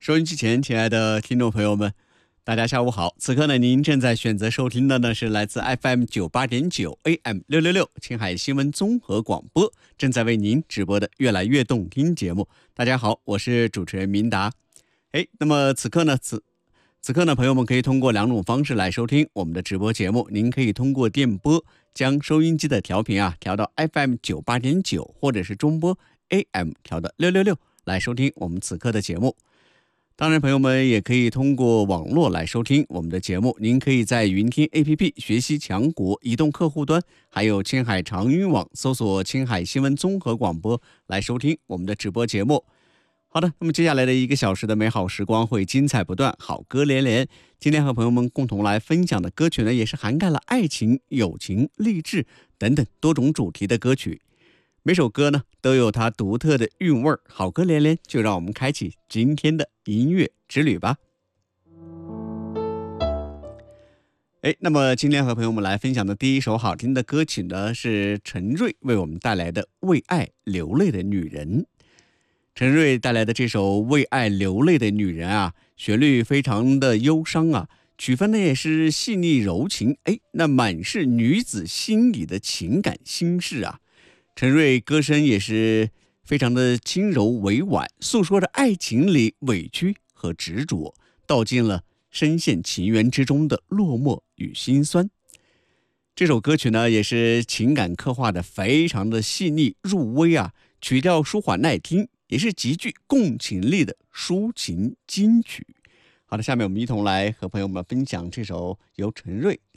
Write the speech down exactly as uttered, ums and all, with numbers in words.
收音机前，亲爱的听众朋友们，大家下午好。此刻呢，您正在选择收听的呢是来自 F M 九八点九 A M 六六六青海新闻综合广播，正在为您直播的越来越动听节目。大家好，我是主持人明达。哎，那么此刻呢，此此刻呢，朋友们可以通过两种方式来收听我们的直播节目。您可以通过电波将收音机的调频啊调到 F M 九八点九，或者是中波 A M 调到六六六来收听我们此刻的节目。当然，朋友们也可以通过网络来收听我们的节目。您可以在云听 A P P 学习强国移动客户端，还有青海长云网搜索青海新闻综合广播来收听我们的直播节目。好的，那么接下来的一个小时的美好时光会精彩不断，好歌连连。今天和朋友们共同来分享的歌曲呢，也是涵盖了爱情、友情、励志等等多种主题的歌曲。每首歌呢都有它独特的韵味儿，好歌连连，就让我们开启今天的音乐之旅吧。哎，那么今天和朋友们来分享的第一首好听的歌曲呢，是陈瑞为我们带来的《为爱流泪的女人》。陈瑞带来的这首《为爱流泪的女人》啊，旋律非常的忧伤啊，曲风呢也是细腻柔情，哎，那满是女子心里的情感心事啊。陈瑞歌声也是非常的轻柔委婉，诉说着爱情里委屈和执着，道尽了深陷情缘之中的落寞与心酸。这首歌曲呢，也是情感刻画的非常的细腻入微啊，曲调舒缓耐听，也是极具共情力的抒情金曲。好的，下面我们一同来和朋友们分享这首由陈瑞